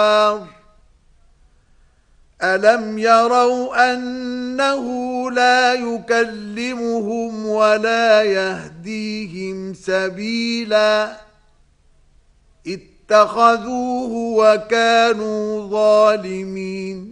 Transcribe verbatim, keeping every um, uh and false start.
أَلَمْ يَرَوْا أَنَّهُ لَا يُكَلِّمُهُمْ وَلَا يَهْدِيهِمْ سَبِيلًا اتَّخَذُوهُ وَكَانُوا ظَالِمِينَ